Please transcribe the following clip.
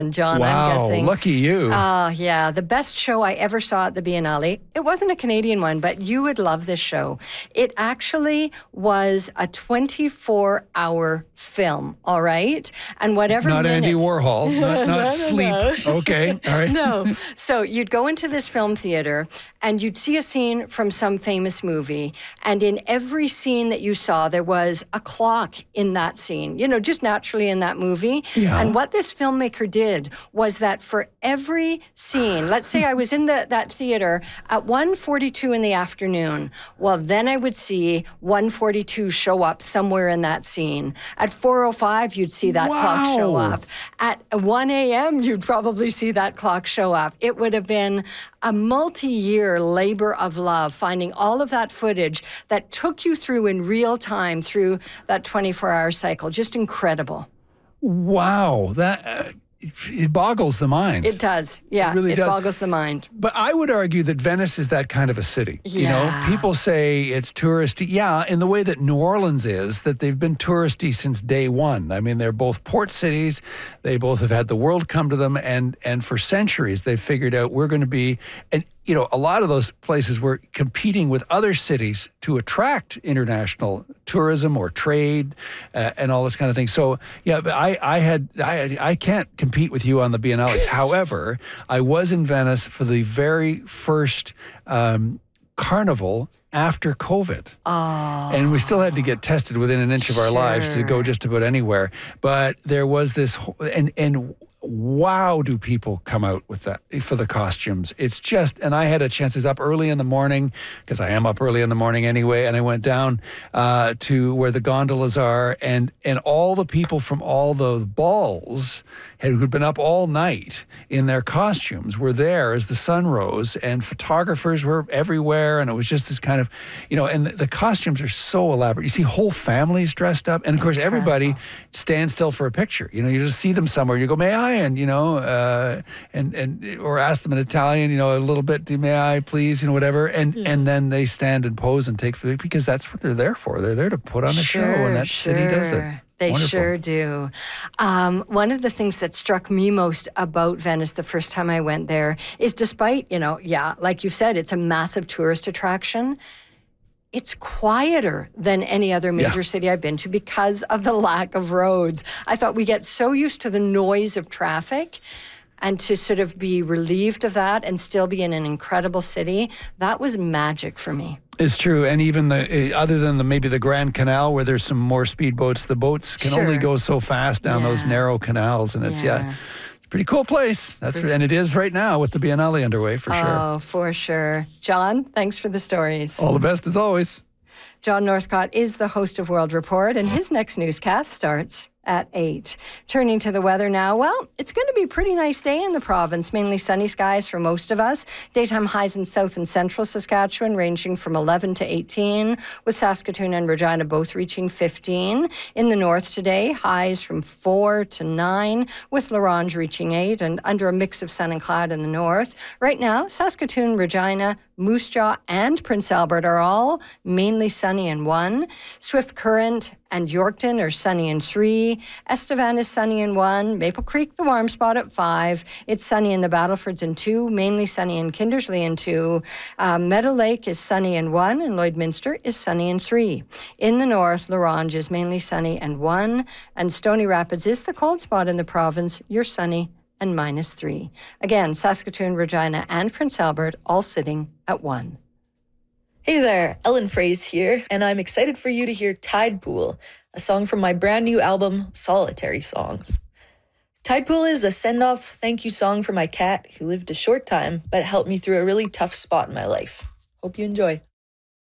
John, I'm guessing. Wow, lucky you. Yeah, the best show I ever saw at the Biennale. It wasn't a Canadian one, but you would love this show. It actually was a 24-hour film, all right? And whatever Not minute... Andy Warhol, not Sleep. No. Okay, all right. No. So you'd go into this film theater and you'd see a scene from some famous movie. And in every scene that you saw, there was a clock in that scene, just naturally in that movie. Yeah. And what this filmmaker did was that for every scene, let's say I was in that theater at 1:42 in the afternoon, well, then I would see 1:42 show up somewhere in that scene. At 4:05, you'd see that clock show up. At 1 a.m., you'd probably see that clock show up. It would have been a multi-year labor of love, finding all of that footage that took you through in real time through that 24-hour cycle. Just incredible. Wow, that... it boggles the mind. It does. Yeah, it really does. Boggles the mind. But I would argue that Venice is that kind of a city. Yeah. People say it's touristy. Yeah, in the way that New Orleans is, that they've been touristy since day one. I mean, they're both port cities. They both have had the world come to them. And for centuries, they've figured out we're going to be... And a lot of those places were competing with other cities to attract international tourism or trade and all this kind of thing. So, yeah, I can't compete with you on the Biennales. However, I was in Venice for the very first carnival after COVID. Oh. And we still had to get tested within an inch of our lives to go just about anywhere. But there was this, and wow, do people come out with that for the costumes. It's just, and I had a chance, I was up early in the morning, because I am up early in the morning anyway, and I went down to where the gondolas are, and all the people from all the balls who'd been up all night in their costumes were there as the sun rose, and photographers were everywhere, and it was just this kind of, and the costumes are so elaborate. You see whole families dressed up, and of course everybody stands still for a picture. You just see them somewhere, you go, may I? And, or ask them in Italian, a little bit, may I please, whatever. And then they stand and pose and take food, because that's what they're there for. They're there to put on a show, and that city does it. They Wonderful. sure do. One of the things that struck me most about Venice the first time I went there is, despite, like you said, it's a massive tourist attraction, it's quieter than any other major city I've been to because of the lack of roads. I thought we get so used to the noise of traffic, and to sort of be relieved of that and still be in an incredible city, that was magic for me. It's true. And even other than maybe the Grand Canal, where there's some more speedboats, the boats can only go so fast down those narrow canals. And it's, it's a pretty cool place. And it is right now with the Biennale underway, for sure. Oh, for sure. John, thanks for the stories. All the best as always. John Northcott is the host of World Report, and his next newscast starts at 8. Turning to the weather now, well, it's going to be a pretty nice day in the province. Mainly sunny skies for most of us. Daytime highs in south and central Saskatchewan ranging from 11 to 18, with Saskatoon and Regina both reaching 15. In the north today, highs from 4 to 9, with La Ronge reaching 8, and under a mix of sun and cloud in the north. Right now, Saskatoon, Regina, Moose Jaw, and Prince Albert are all mainly sunny in 1. Swift Current and Yorkton are sunny in 3. Estevan is sunny in 1. Maple Creek, the warm spot at 5. It's sunny in the Battlefords in 2. Mainly sunny in Kindersley in 2. Meadow Lake is sunny in 1. And Lloydminster is sunny in 3. In the north, La Ronge is mainly sunny and 1. And Stony Rapids is the cold spot in the province. You're sunny and -3. Again, Saskatoon, Regina, and Prince Albert all sitting at 1. Hey there, Ellen Fraze here, and I'm excited for you to hear Tide Pool, a song from my brand new album, Solitary Songs. Tide Pool is a send-off thank you song for my cat, who lived a short time, but helped me through a really tough spot in my life. Hope you enjoy.